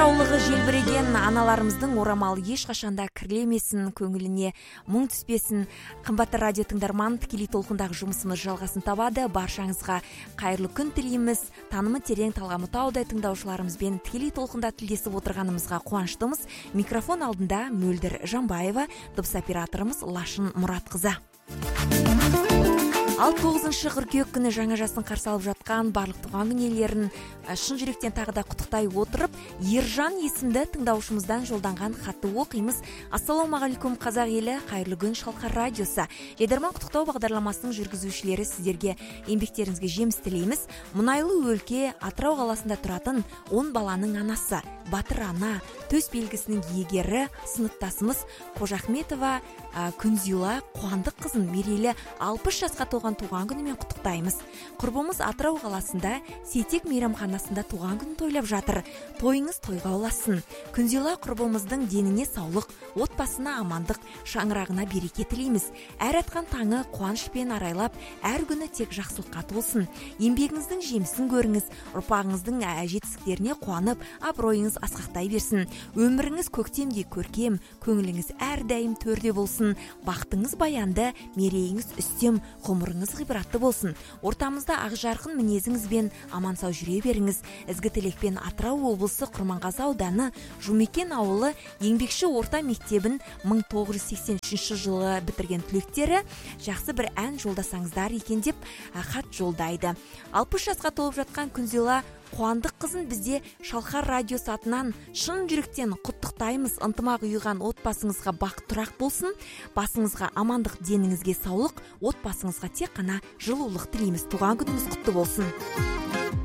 жаулығы желбіреген аналарымыздың орамалы ешқашанда кірлемесін, көңіліне мұң түспесін. Қымбатты радио тыңдарман, тікелей толқындағы жұмысымыз жалғасын табады. Баршаңызға қайырлы күн тілейміз. Танымы терең, талғамы таудай тыңдаушыларымызбен тікелей толқында тілдесіп отырғанымызға қуаныштымыз. Микрофон алдында Мөлдір Жанбаева, дыбыс операторымыз Лашын Мұратқызы. Ал 9-шы қыркүйек күні жаңа жасын қарсы алып жатқан барлық туған күн иелерін шын жүректен тағы да құттықтай отырып, Ержан есімді тыңдаушымыздан жолданған хатты оқимыз. Ассалаумағалейкум қазақ елі, қайырлы күн Шалқар радиосы. Жайдарман құттықтау бағдарламасының жүргізушілері, сіздерге еңбектеріңізге жеміс тілейміз. Мұнайлы өлке Атырау қаласында тұратын 10 баланың анасы, батыр ана, төс белгісінің иегері, сыныптасымыз Қожахметова Күнзила Қуандық қызын мерейлі 60 жасқа толған туған күнімен құттықтаймыз. Құрбымыз Атырау қаласында Сейтек мейрамханасында туған күн тойлап жатыр. Тойыңыз тойға ұласын. Күнзила құрбымыздың деніне саулық, отбасына амандық, шаңырағына береке тілейміз. Әр атқан таңы қуанышпен арайлап, әр күні тек жақсылыққа толсын. Еңбегіңіздің жемісін көріңіз, ұрпағыңыздың жетістіктеріне қуанып, абыройыңыз асқақтай берсін. Өміріңіз көктемдей көркем, көңіліңіз әрдайым төрде болсын. Бақытыңыз баянды, мерейіңіз үстем, ғұмырыңыз ғибратты болсын. Ортамызда ақ жарқын мінезіңізбен аман сау жүре беріңіз. Ізгі тілекпен Атырау облысы Құрманғазы ауданы Жұмекен ауылы еңбекші орта мектебін 1983 жылы бітірген түлектері жақсы бір ән жолдасаңыздар екен деп хат жолдайды. 60 жасқа толып жатқан Күнзила Қуандық қызын бізде Шалқар радиосы атынан шын жүректен құттықтаймыз. Ынтымақ ұйыған отбасыңызға бақыт тұрақ болсын, басыңызға амандық, деніңізге саулық, отбасыңызға тек қана жылулық тілейміз. Туған күніңіз құтты болсын.